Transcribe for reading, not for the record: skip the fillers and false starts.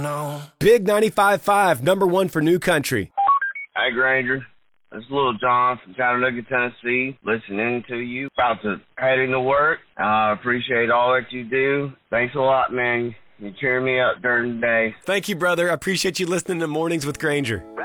No. Big 95.5, number one for new country. Hey, Granger. This is Little John from Chattanooga, Tennessee, listening to you. About to head into work. I appreciate all that you do. Thanks a lot, man. You cheer me up during the day. Thank you, brother. I appreciate you listening to Mornings with Granger.